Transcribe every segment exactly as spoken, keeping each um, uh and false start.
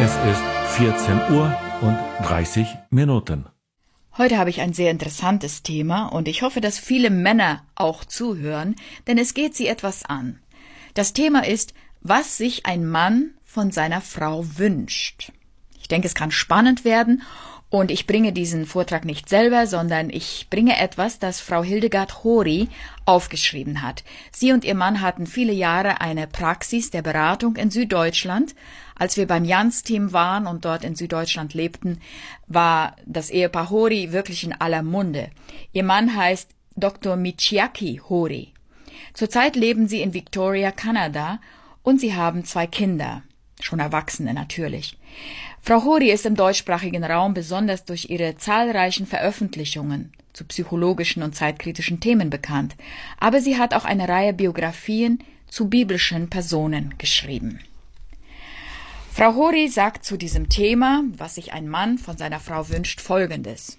Es ist vierzehn Uhr und dreißig Minuten. Heute habe ich ein sehr interessantes Thema und ich hoffe, dass viele Männer auch zuhören, denn es geht sie etwas an. Das Thema ist, was sich ein Mann von seiner Frau wünscht. Ich denke, es kann spannend werden und ich bringe diesen Vortrag nicht selber, sondern ich bringe etwas, das Frau Hildegard Hori aufgeschrieben hat. Sie und ihr Mann hatten viele Jahre eine Praxis der Beratung in Süddeutschland. Als wir beim Jans-Team waren und dort in Süddeutschland lebten, war das Ehepaar Hori wirklich in aller Munde. Ihr Mann heißt Doktor Michiaki Hori. Zurzeit leben sie in Victoria, Kanada, und sie haben zwei Kinder, schon Erwachsene natürlich. Frau Hori ist im deutschsprachigen Raum besonders durch ihre zahlreichen Veröffentlichungen zu psychologischen und zeitkritischen Themen bekannt, aber sie hat auch eine Reihe Biografien zu biblischen Personen geschrieben. Frau Hori sagt zu diesem Thema, was sich ein Mann von seiner Frau wünscht, Folgendes.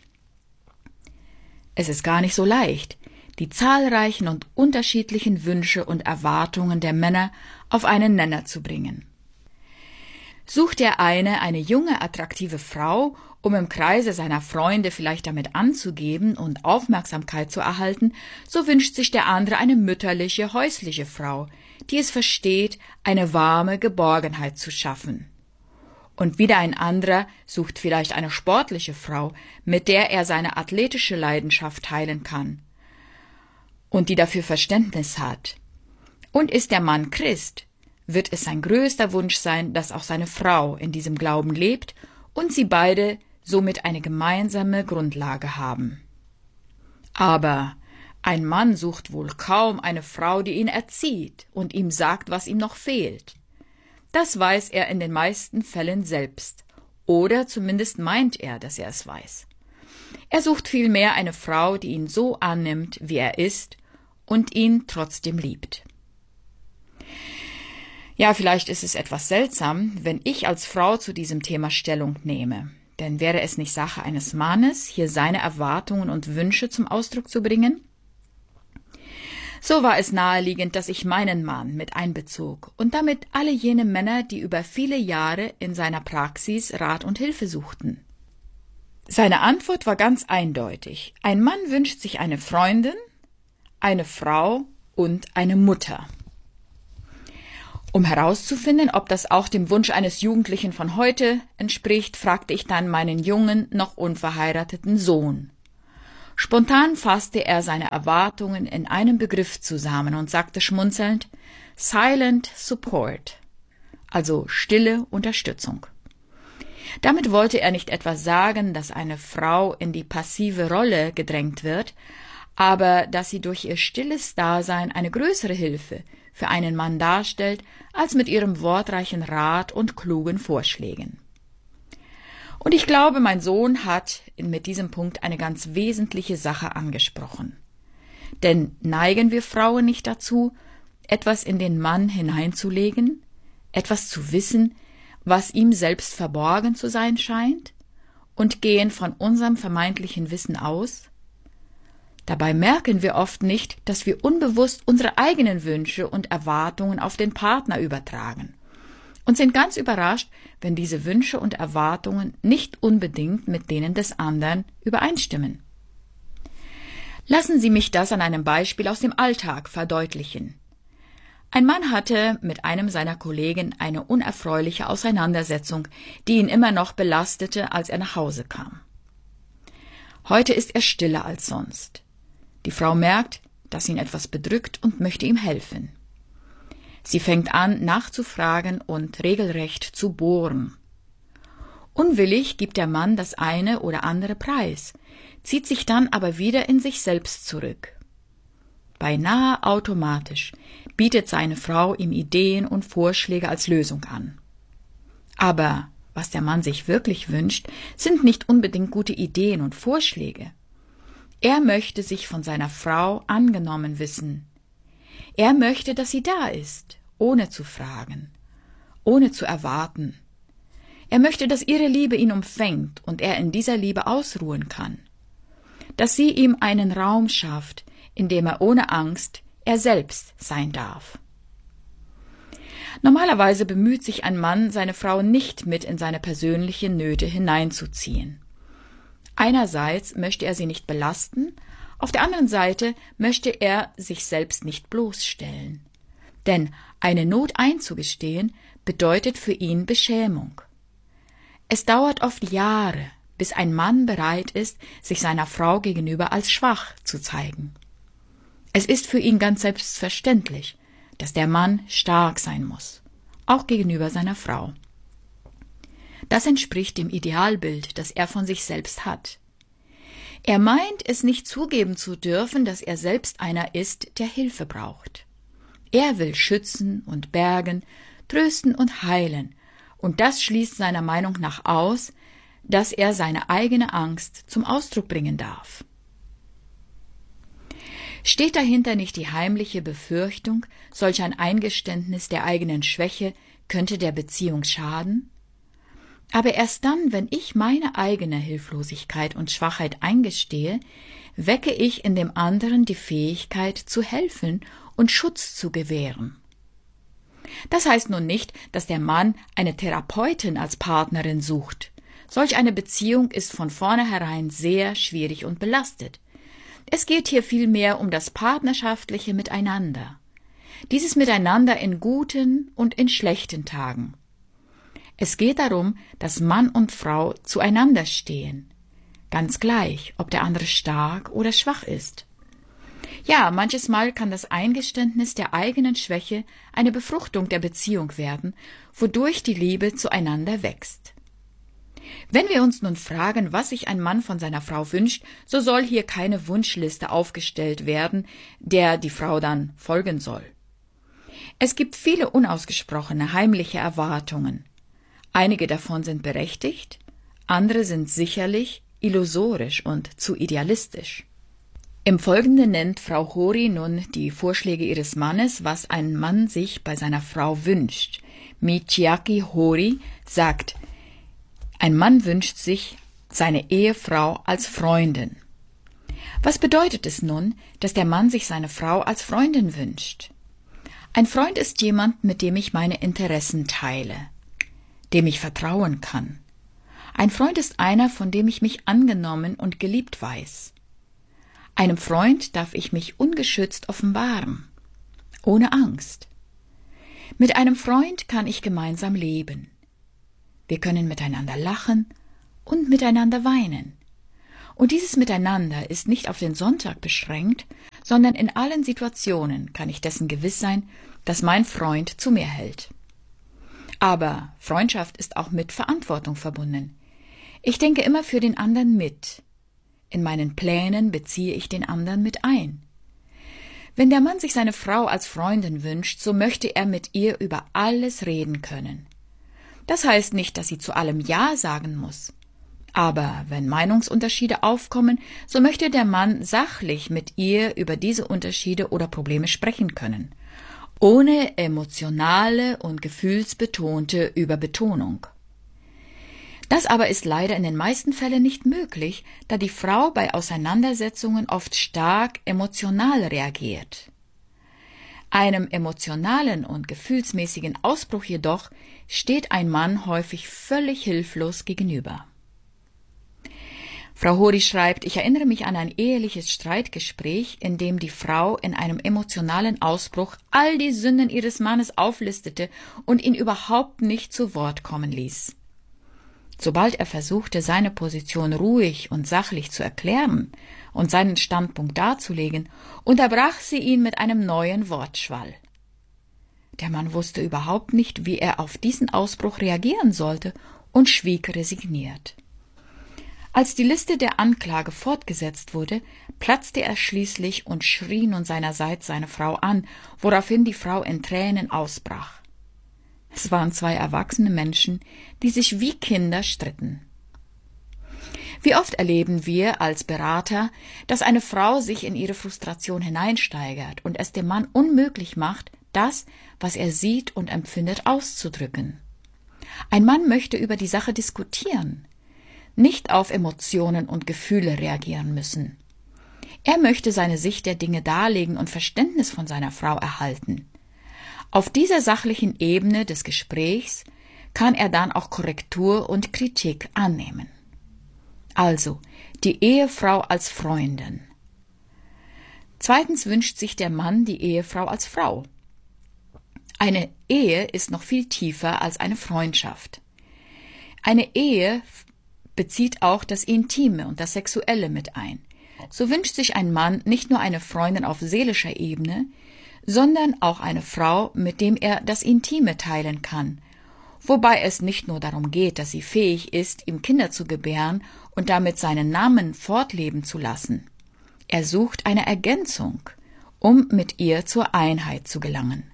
Es ist gar nicht so leicht, die zahlreichen und unterschiedlichen Wünsche und Erwartungen der Männer auf einen Nenner zu bringen. Sucht der eine eine junge, attraktive Frau, um im Kreise seiner Freunde vielleicht damit anzugeben und Aufmerksamkeit zu erhalten, so wünscht sich der andere eine mütterliche, häusliche Frau, die es versteht, eine warme Geborgenheit zu schaffen. Und wieder ein anderer sucht vielleicht eine sportliche Frau, mit der er seine athletische Leidenschaft teilen kann und die dafür Verständnis hat. Und ist der Mann Christ, wird es sein größter Wunsch sein, dass auch seine Frau in diesem Glauben lebt und sie beide somit eine gemeinsame Grundlage haben. Aber ein Mann sucht wohl kaum eine Frau, die ihn erzieht und ihm sagt, was ihm noch fehlt. Das weiß er in den meisten Fällen selbst, oder zumindest meint er, dass er es weiß. Er sucht vielmehr eine Frau, die ihn so annimmt, wie er ist und ihn trotzdem liebt. Ja, vielleicht ist es etwas seltsam, wenn ich als Frau zu diesem Thema Stellung nehme. Denn wäre es nicht Sache eines Mannes, hier seine Erwartungen und Wünsche zum Ausdruck zu bringen? So war es naheliegend, dass ich meinen Mann mit einbezog und damit alle jene Männer, die über viele Jahre in seiner Praxis Rat und Hilfe suchten. Seine Antwort war ganz eindeutig. Ein Mann wünscht sich eine Freundin, eine Frau und eine Mutter. Um herauszufinden, ob das auch dem Wunsch eines Jugendlichen von heute entspricht, fragte ich dann meinen jungen, noch unverheirateten Sohn. Spontan fasste er seine Erwartungen in einem Begriff zusammen und sagte schmunzelnd, Silent Support, also stille Unterstützung. Damit wollte er nicht etwa sagen, dass eine Frau in die passive Rolle gedrängt wird, aber dass sie durch ihr stilles Dasein eine größere Hilfe für einen Mann darstellt, als mit ihrem wortreichen Rat und klugen Vorschlägen. Und ich glaube, mein Sohn hat mit diesem Punkt eine ganz wesentliche Sache angesprochen. Denn neigen wir Frauen nicht dazu, etwas in den Mann hineinzulegen, etwas zu wissen, was ihm selbst verborgen zu sein scheint, und gehen von unserem vermeintlichen Wissen aus? Dabei merken wir oft nicht, dass wir unbewusst unsere eigenen Wünsche und Erwartungen auf den Partner übertragen und sind ganz überrascht, wenn diese Wünsche und Erwartungen nicht unbedingt mit denen des anderen übereinstimmen. Lassen Sie mich das an einem Beispiel aus dem Alltag verdeutlichen. Ein Mann hatte mit einem seiner Kollegen eine unerfreuliche Auseinandersetzung, die ihn immer noch belastete, als er nach Hause kam. Heute ist er stiller als sonst. Die Frau merkt, dass ihn etwas bedrückt und möchte ihm helfen. Sie fängt an, nachzufragen und regelrecht zu bohren. Unwillig gibt der Mann das eine oder andere preis, zieht sich dann aber wieder in sich selbst zurück. Beinahe automatisch bietet seine Frau ihm Ideen und Vorschläge als Lösung an. Aber was der Mann sich wirklich wünscht, sind nicht unbedingt gute Ideen und Vorschläge. Er möchte sich von seiner Frau angenommen wissen. Er möchte, dass sie da ist, ohne zu fragen, ohne zu erwarten. Er möchte, dass ihre Liebe ihn umfängt und er in dieser Liebe ausruhen kann. Dass sie ihm einen Raum schafft, in dem er ohne Angst er selbst sein darf. Normalerweise bemüht sich ein Mann, seine Frau nicht mit in seine persönlichen Nöte hineinzuziehen. Einerseits möchte er sie nicht belasten, auf der anderen Seite möchte er sich selbst nicht bloßstellen. Denn eine Not einzugestehen bedeutet für ihn Beschämung. Es dauert oft Jahre, bis ein Mann bereit ist, sich seiner Frau gegenüber als schwach zu zeigen. Es ist für ihn ganz selbstverständlich, dass der Mann stark sein muss, auch gegenüber seiner Frau. Das entspricht dem Idealbild, das er von sich selbst hat. Er meint, es nicht zugeben zu dürfen, dass er selbst einer ist, der Hilfe braucht. Er will schützen und bergen, trösten und heilen, und das schließt seiner Meinung nach aus, dass er seine eigene Angst zum Ausdruck bringen darf. Steht dahinter nicht die heimliche Befürchtung, solch ein Eingeständnis der eigenen Schwäche könnte der Beziehung schaden? Aber erst dann, wenn ich meine eigene Hilflosigkeit und Schwachheit eingestehe, wecke ich in dem anderen die Fähigkeit zu helfen und Schutz zu gewähren. Das heißt nun nicht, dass der Mann eine Therapeutin als Partnerin sucht. Solch eine Beziehung ist von vornherein sehr schwierig und belastet. Es geht hier vielmehr um das partnerschaftliche Miteinander. Dieses Miteinander in guten und in schlechten Tagen. Es geht darum, dass Mann und Frau zueinander stehen. Ganz gleich, ob der andere stark oder schwach ist. Ja, manches Mal kann das Eingeständnis der eigenen Schwäche eine Befruchtung der Beziehung werden, wodurch die Liebe zueinander wächst. Wenn wir uns nun fragen, was sich ein Mann von seiner Frau wünscht, so soll hier keine Wunschliste aufgestellt werden, der die Frau dann folgen soll. Es gibt viele unausgesprochene, heimliche Erwartungen. Einige davon sind berechtigt, andere sind sicherlich illusorisch und zu idealistisch. Im Folgenden nennt Frau Hori nun die Vorschläge ihres Mannes, was ein Mann sich bei seiner Frau wünscht. Michiaki Hori sagt, ein Mann wünscht sich seine Ehefrau als Freundin. Was bedeutet es nun, dass der Mann sich seine Frau als Freundin wünscht? Ein Freund ist jemand, mit dem ich meine Interessen teile, dem ich vertrauen kann. Ein Freund ist einer, von dem ich mich angenommen und geliebt weiß. Einem Freund darf ich mich ungeschützt offenbaren, ohne Angst. Mit einem Freund kann ich gemeinsam leben. Wir können miteinander lachen und miteinander weinen. Und dieses Miteinander ist nicht auf den Sonntag beschränkt, sondern in allen Situationen kann ich dessen gewiss sein, dass mein Freund zu mir hält. Aber Freundschaft ist auch mit Verantwortung verbunden. Ich denke immer für den anderen mit. In meinen Plänen beziehe ich den anderen mit ein. Wenn der Mann sich seine Frau als Freundin wünscht, so möchte er mit ihr über alles reden können. Das heißt nicht, dass sie zu allem Ja sagen muss. Aber wenn Meinungsunterschiede aufkommen, so möchte der Mann sachlich mit ihr über diese Unterschiede oder Probleme sprechen können, ohne emotionale und gefühlsbetonte Überbetonung. Das aber ist leider in den meisten Fällen nicht möglich, da die Frau bei Auseinandersetzungen oft stark emotional reagiert. Einem emotionalen und gefühlsmäßigen Ausbruch jedoch steht ein Mann häufig völlig hilflos gegenüber. Frau Hori schreibt, ich erinnere mich an ein eheliches Streitgespräch, in dem die Frau in einem emotionalen Ausbruch all die Sünden ihres Mannes auflistete und ihn überhaupt nicht zu Wort kommen ließ. Sobald er versuchte, seine Position ruhig und sachlich zu erklären und seinen Standpunkt darzulegen, unterbrach sie ihn mit einem neuen Wortschwall. Der Mann wusste überhaupt nicht, wie er auf diesen Ausbruch reagieren sollte und schwieg resigniert. Als die Liste der Anklage fortgesetzt wurde, platzte er schließlich und schrie nun seinerseits seine Frau an, woraufhin die Frau in Tränen ausbrach. Es waren zwei erwachsene Menschen, die sich wie Kinder stritten. Wie oft erleben wir als Berater, dass eine Frau sich in ihre Frustration hineinsteigert und es dem Mann unmöglich macht, das, was er sieht und empfindet, auszudrücken. Ein Mann möchte über die Sache diskutieren, nicht auf Emotionen und Gefühle reagieren müssen. Er möchte seine Sicht der Dinge darlegen und Verständnis von seiner Frau erhalten. Auf dieser sachlichen Ebene des Gesprächs kann er dann auch Korrektur und Kritik annehmen. Also, die Ehefrau als Freundin. Zweitens wünscht sich der Mann die Ehefrau als Frau. Eine Ehe ist noch viel tiefer als eine Freundschaft. Eine Ehe bezieht auch das Intime und das Sexuelle mit ein. So wünscht sich ein Mann nicht nur eine Freundin auf seelischer Ebene, sondern auch eine Frau, mit dem er das Intime teilen kann, wobei es nicht nur darum geht, dass sie fähig ist, ihm Kinder zu gebären und damit seinen Namen fortleben zu lassen. Er sucht eine Ergänzung, um mit ihr zur Einheit zu gelangen.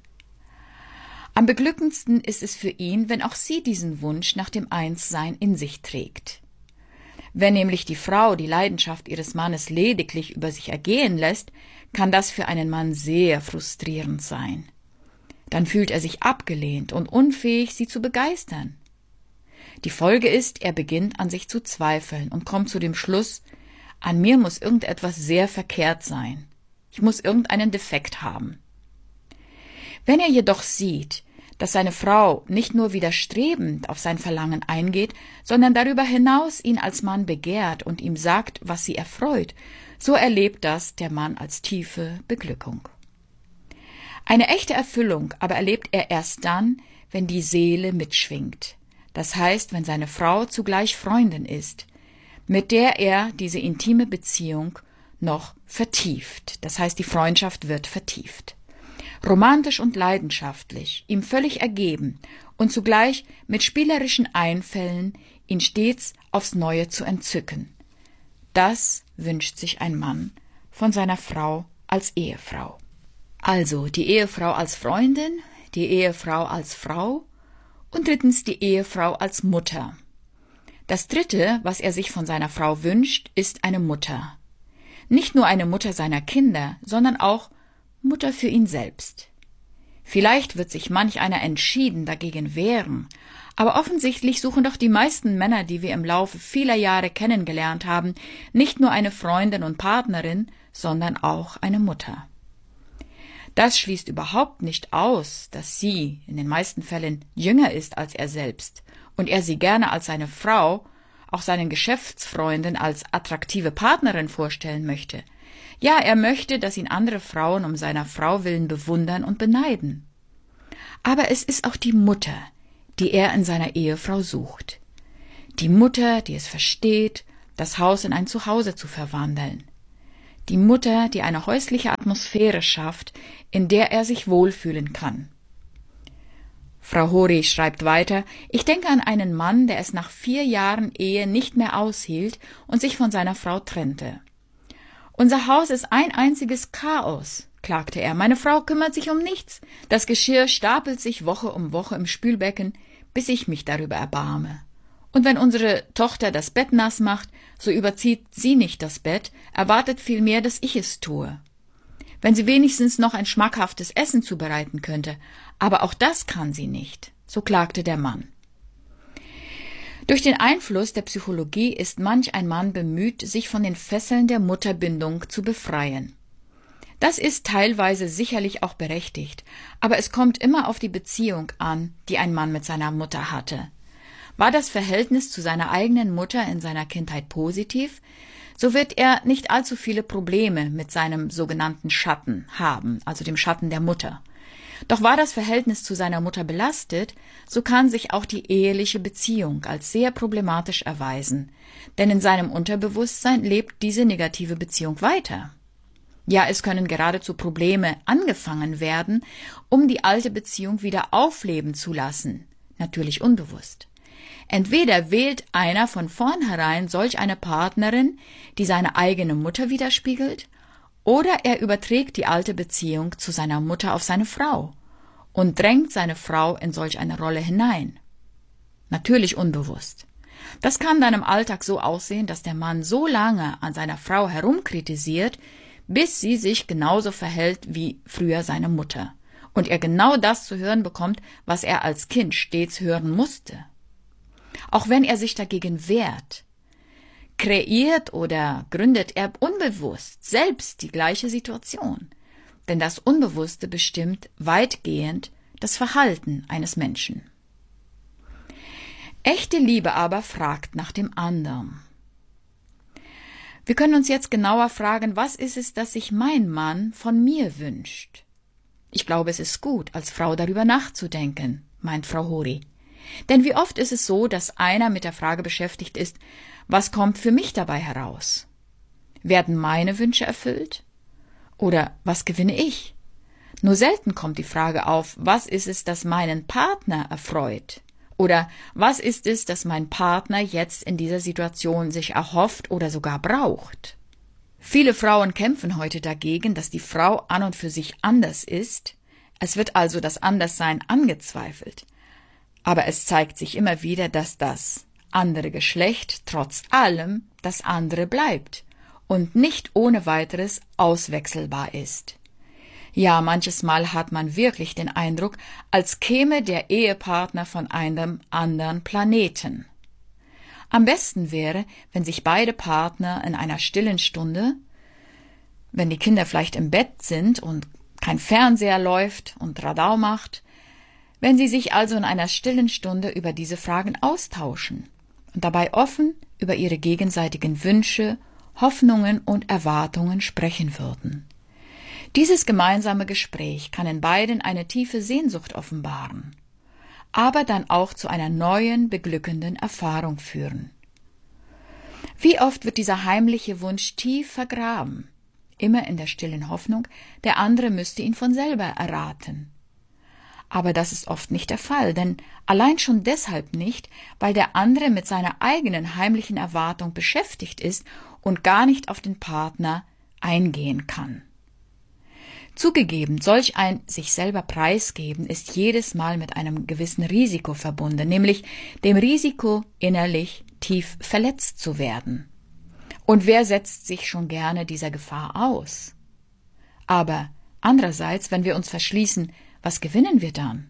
Am beglückendsten ist es für ihn, wenn auch sie diesen Wunsch nach dem Einssein in sich trägt. Wenn nämlich die Frau die Leidenschaft ihres Mannes lediglich über sich ergehen lässt, kann das für einen Mann sehr frustrierend sein. Dann fühlt er sich abgelehnt und unfähig, sie zu begeistern. Die Folge ist, er beginnt an sich zu zweifeln und kommt zu dem Schluss, an mir muss irgendetwas sehr verkehrt sein. Ich muss irgendeinen Defekt haben. Wenn er jedoch sieht, dass seine Frau nicht nur widerstrebend auf sein Verlangen eingeht, sondern darüber hinaus ihn als Mann begehrt und ihm sagt, was sie erfreut, so erlebt das der Mann als tiefe Beglückung. Eine echte Erfüllung aber erlebt er erst dann, wenn die Seele mitschwingt. Das heißt, wenn seine Frau zugleich Freundin ist, mit der er diese intime Beziehung noch vertieft. Das heißt, die Freundschaft wird vertieft. Romantisch und leidenschaftlich, ihm völlig ergeben und zugleich mit spielerischen Einfällen ihn stets aufs Neue zu entzücken. Das wünscht sich ein Mann von seiner Frau als Ehefrau. Also die Ehefrau als Freundin, die Ehefrau als Frau und drittens die Ehefrau als Mutter. Das Dritte, was er sich von seiner Frau wünscht, ist eine Mutter. Nicht nur eine Mutter seiner Kinder, sondern auch Mutter für ihn selbst. Vielleicht wird sich manch einer entschieden dagegen wehren, aber offensichtlich suchen doch die meisten Männer, die wir im Laufe vieler Jahre kennengelernt haben, nicht nur eine Freundin und Partnerin, sondern auch eine Mutter. Das schließt überhaupt nicht aus, dass sie in den meisten Fällen jünger ist als er selbst und er sie gerne als seine Frau, auch seinen Geschäftsfreunden als attraktive Partnerin vorstellen möchte. Ja, er möchte, dass ihn andere Frauen um seiner Frau willen bewundern und beneiden. Aber es ist auch die Mutter, die er in seiner Ehefrau sucht. Die Mutter, die es versteht, das Haus in ein Zuhause zu verwandeln. Die Mutter, die eine häusliche Atmosphäre schafft, in der er sich wohlfühlen kann. Frau Hori schreibt weiter, ich denke an einen Mann, der es nach vier Jahren Ehe nicht mehr aushielt und sich von seiner Frau trennte. Unser Haus ist ein einziges Chaos, klagte er. Meine Frau kümmert sich um nichts. Das Geschirr stapelt sich Woche um Woche im Spülbecken, bis ich mich darüber erbarme. Und wenn unsere Tochter das Bett nass macht, so überzieht sie nicht das Bett, erwartet vielmehr, dass ich es tue. Wenn sie wenigstens noch ein schmackhaftes Essen zubereiten könnte, aber auch das kann sie nicht, so klagte der Mann. Durch den Einfluss der Psychologie ist manch ein Mann bemüht, sich von den Fesseln der Mutterbindung zu befreien. Das ist teilweise sicherlich auch berechtigt, aber es kommt immer auf die Beziehung an, die ein Mann mit seiner Mutter hatte. War das Verhältnis zu seiner eigenen Mutter in seiner Kindheit positiv, so wird er nicht allzu viele Probleme mit seinem sogenannten Schatten haben, also dem Schatten der Mutter. Doch war das Verhältnis zu seiner Mutter belastet, so kann sich auch die eheliche Beziehung als sehr problematisch erweisen, denn in seinem Unterbewusstsein lebt diese negative Beziehung weiter. Ja, es können geradezu Probleme angefangen werden, um die alte Beziehung wieder aufleben zu lassen, natürlich unbewusst. Entweder wählt einer von vornherein solch eine Partnerin, die seine eigene Mutter widerspiegelt, oder er überträgt die alte Beziehung zu seiner Mutter auf seine Frau und drängt seine Frau in solch eine Rolle hinein. Natürlich unbewusst. Das kann dann im Alltag so aussehen, dass der Mann so lange an seiner Frau herumkritisiert, bis sie sich genauso verhält wie früher seine Mutter und er genau das zu hören bekommt, was er als Kind stets hören musste. Auch wenn er sich dagegen wehrt, kreiert oder gründet er unbewusst selbst die gleiche Situation. Denn das Unbewusste bestimmt weitgehend das Verhalten eines Menschen. Echte Liebe aber fragt nach dem anderen. Wir können uns jetzt genauer fragen, was ist es, das sich mein Mann von mir wünscht? Ich glaube, es ist gut, als Frau darüber nachzudenken, meint Frau Hori. Denn wie oft ist es so, dass einer mit der Frage beschäftigt ist, was kommt für mich dabei heraus? Werden meine Wünsche erfüllt? Oder was gewinne ich? Nur selten kommt die Frage auf, was ist es, das meinen Partner erfreut? Oder was ist es, das mein Partner jetzt in dieser Situation sich erhofft oder sogar braucht? Viele Frauen kämpfen heute dagegen, dass die Frau an und für sich anders ist. Es wird also das Anderssein angezweifelt. Aber es zeigt sich immer wieder, dass das andere Geschlecht trotz allem das andere bleibt und nicht ohne weiteres auswechselbar ist. Ja, manches Mal hat man wirklich den Eindruck, als käme der Ehepartner von einem anderen Planeten. Am besten wäre, wenn sich beide Partner in einer stillen Stunde, wenn die Kinder vielleicht im Bett sind und kein Fernseher läuft und Radau macht, wenn sie sich also in einer stillen Stunde über diese Fragen austauschen und dabei offen über ihre gegenseitigen Wünsche, Hoffnungen und Erwartungen sprechen würden. Dieses gemeinsame Gespräch kann in beiden eine tiefe Sehnsucht offenbaren, aber dann auch zu einer neuen, beglückenden Erfahrung führen. Wie oft wird dieser heimliche Wunsch tief vergraben, immer in der stillen Hoffnung, der andere müsste ihn von selber erraten. Aber das ist oft nicht der Fall, denn allein schon deshalb nicht, weil der andere mit seiner eigenen heimlichen Erwartung beschäftigt ist und gar nicht auf den Partner eingehen kann. Zugegeben, solch ein sich selber preisgeben ist jedes Mal mit einem gewissen Risiko verbunden, nämlich dem Risiko, innerlich tief verletzt zu werden. Und wer setzt sich schon gerne dieser Gefahr aus? Aber andererseits, wenn wir uns verschließen, was gewinnen wir dann?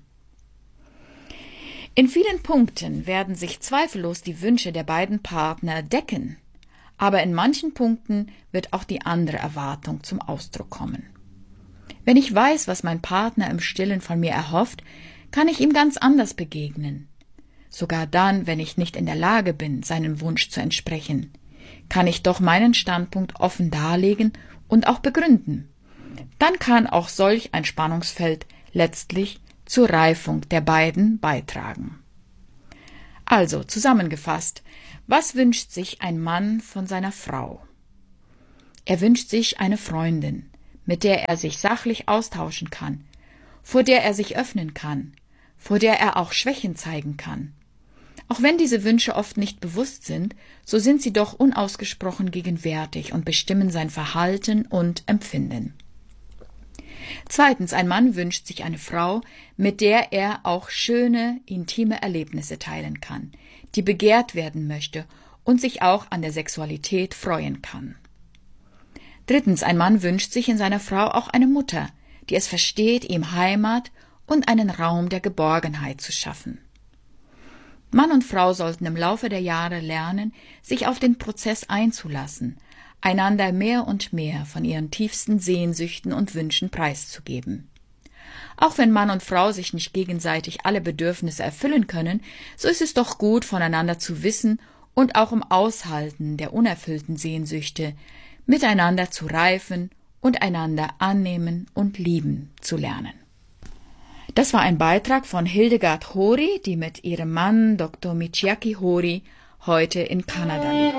In vielen Punkten werden sich zweifellos die Wünsche der beiden Partner decken, aber in manchen Punkten wird auch die andere Erwartung zum Ausdruck kommen. Wenn ich weiß, was mein Partner im Stillen von mir erhofft, kann ich ihm ganz anders begegnen. Sogar dann, wenn ich nicht in der Lage bin, seinem Wunsch zu entsprechen, kann ich doch meinen Standpunkt offen darlegen und auch begründen. Dann kann auch solch ein Spannungsfeld letztlich zur Reifung der beiden beitragen. Also, zusammengefasst, was wünscht sich ein Mann von seiner Frau? Er wünscht sich eine Freundin, mit der er sich sachlich austauschen kann, vor der er sich öffnen kann, vor der er auch Schwächen zeigen kann. Auch wenn diese Wünsche oft nicht bewusst sind, so sind sie doch unausgesprochen gegenwärtig und bestimmen sein Verhalten und Empfinden. Zweitens, ein Mann wünscht sich eine Frau, mit der er auch schöne, intime Erlebnisse teilen kann, die begehrt werden möchte und sich auch an der Sexualität freuen kann. Drittens, ein Mann wünscht sich in seiner Frau auch eine Mutter, die es versteht, ihm Heimat und einen Raum der Geborgenheit zu schaffen. Mann und Frau sollten im Laufe der Jahre lernen, sich auf den Prozess einzulassen, einander mehr und mehr von ihren tiefsten Sehnsüchten und Wünschen preiszugeben. Auch wenn Mann und Frau sich nicht gegenseitig alle Bedürfnisse erfüllen können, so ist es doch gut, voneinander zu wissen und auch im Aushalten der unerfüllten Sehnsüchte miteinander zu reifen und einander annehmen und lieben zu lernen. Das war ein Beitrag von Hildegard Hori, die mit ihrem Mann Doktor Michiaki Hori heute in Kanada lebt.